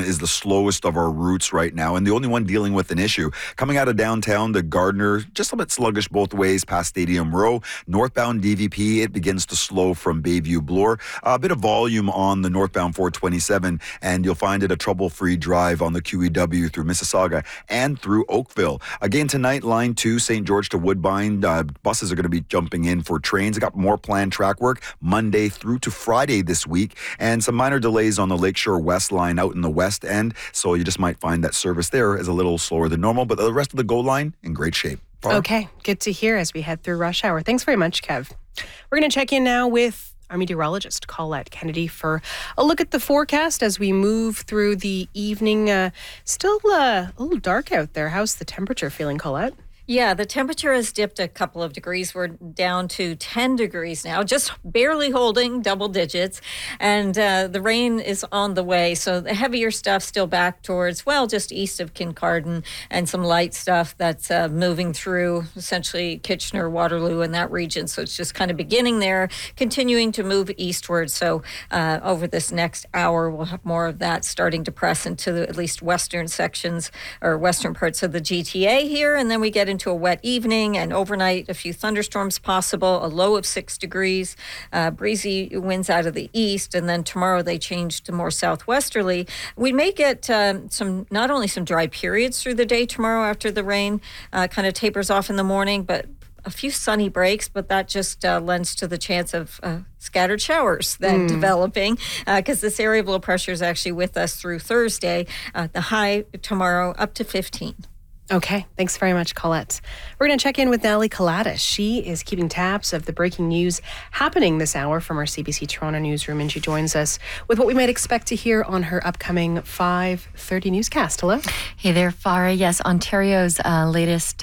is the slowest of our routes right now, and the only one dealing with an issue. Coming out of downtown, the Gardner, just a bit sluggish both ways past Stadium Row. Northbound DVP, it begins to slow from Bayview Bloor. A bit of volume on the northbound 427, and you'll find it a trouble-free drive on the QEW through Mississauga and through Oakville. Again tonight, Line 2, St. George to Woodbine. Buses are going to be jumping in for trains. I got more planned track work Monday through to Friday this week, and some minor delays on the Lakeshore West line out in the west end, so you just might find that service there is a little slower than normal, but the rest of the GO line in great shape. Okay, good to hear as we head through rush hour. Thanks very much, Kev. We're going to check in now with our meteorologist, Colette Kennedy, for a look at the forecast as we move through the evening. Still a little dark out there. How's the temperature feeling, Colette? Yeah, the temperature has dipped a couple of degrees. We're down to 10 degrees now, just barely holding double digits. And the rain is on the way. So the heavier stuff still back towards, well, just east of Kincardine, and some light stuff that's moving through essentially Kitchener, Waterloo, and that region. So it's just kind of beginning there, continuing to move eastward. So over this next hour, we'll have more of that starting to press into at least western sections or western parts of the GTA here. And then we get into a wet evening, and overnight a few thunderstorms possible, a low of 6 degrees, breezy winds out of the east, and then tomorrow they change to more southwesterly. We may get not only some dry periods through the day tomorrow after the rain kind of tapers off in the morning, but a few sunny breaks, but that just lends to the chance of scattered showers then developing, because this area of low pressure is actually with us through Thursday. The high tomorrow up to 15. Okay, thanks very much, Colette. We're going to check in with Natalie Kalatis. She is keeping tabs of the breaking news happening this hour from our CBC Toronto newsroom, and she joins us with what we might expect to hear on her upcoming 5:30 newscast. Hello. Hey there, Farah. Yes, Ontario's latest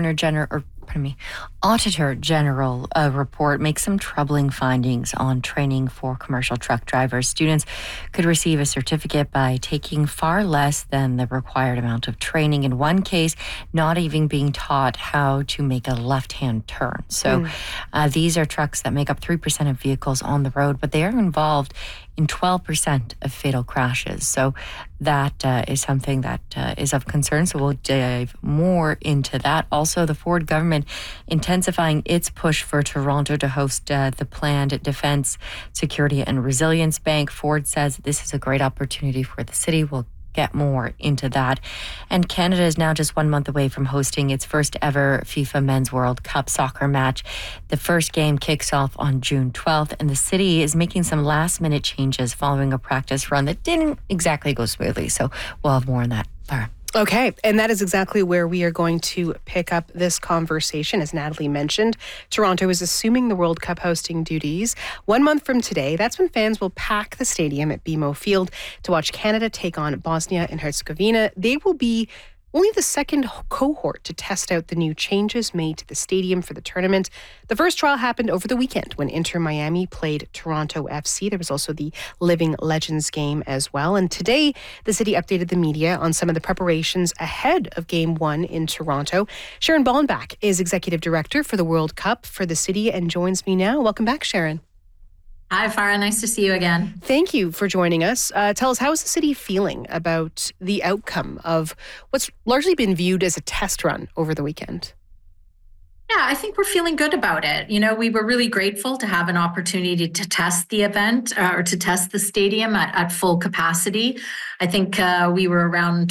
Auditor General report makes some troubling findings on training for commercial truck drivers. Students could receive a certificate by taking far less than the required amount of training. In one case, not even being taught how to make a left-hand turn. So these are trucks that make up 3% of vehicles on the road, but they are involved in 12% of fatal crashes. So that is something that is of concern. So we'll dive more into that. Also, the Ford government intensifying its push for Toronto to host the planned Defence, Security and Resilience Bank. Ford says this is a great opportunity for the city. We'll get more into that. And Canada is now just 1 month away from hosting its first ever FIFA Men's World Cup soccer match. The first game kicks off on June 12th, and the city is making some last minute changes following a practice run that didn't exactly go smoothly. So we'll have more on that. Farah. Okay, and that is exactly where we are going to pick up this conversation. As Natalie mentioned, Toronto is assuming the World Cup hosting duties. 1 month from today, that's when fans will pack the stadium at BMO Field to watch Canada take on Bosnia and Herzegovina. They will be only the second cohort to test out the new changes made to the stadium for the tournament. The first trial happened over the weekend when Inter Miami played Toronto FC. There was also the Living Legends game as well. And today, the city updated the media on some of the preparations ahead of Game 1 in Toronto. Sharon Ballenbach is Executive Director for the World Cup for the city and joins me now. Welcome back, Sharon. Hi, Farah. Nice to see you again. Thank you for joining us. Tell us, how is the city feeling about the outcome of what's largely been viewed as a test run over the weekend? Yeah, I think we're feeling good about it. You know, we were really grateful to have an opportunity to test the event or to test the stadium at full capacity. I think we were around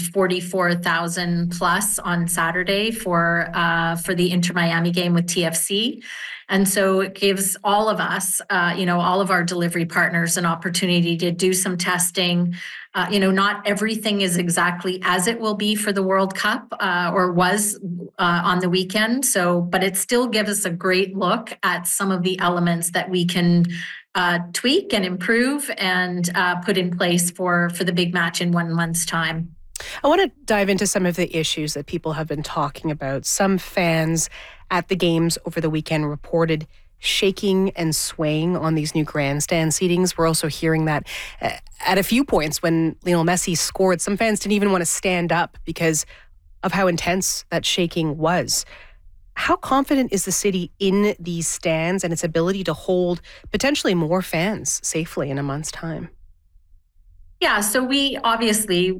44,000 plus on Saturday for the Inter Miami game with TFC. And so it gives all of us, all of our delivery partners an opportunity to do some testing. Not everything is exactly as it will be for the World Cup or was on the weekend. But it still gives us a great look at some of the elements that we can tweak and improve and put in place for the big match in 1 month's time. I want to dive into some of the issues that people have been talking about. Some fans at the games over the weekend reported shaking and swaying on these new grandstand seatings. We're also hearing that at a few points when Lionel Messi scored, some fans didn't even want to stand up because of how intense that shaking was. How confident is the city in these stands and its ability to hold potentially more fans safely in a month's time? Yeah, so we obviously